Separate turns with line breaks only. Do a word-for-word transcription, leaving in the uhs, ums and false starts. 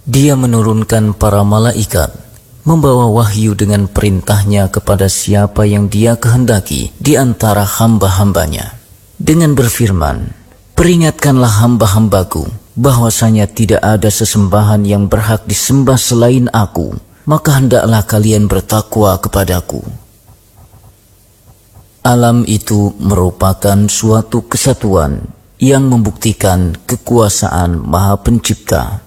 Dia menurunkan para malaikat, membawa wahyu dengan perintahnya kepada siapa yang Dia kehendaki di antara hamba-hambanya, dengan berfirman, "Peringatkanlah hamba-hambaku bahwasanya tidak ada sesembahan yang berhak disembah selain Aku, maka hendaklah kalian bertakwa kepadaku." Alam itu merupakan suatu kesatuan yang membuktikan kekuasaan Maha Pencipta.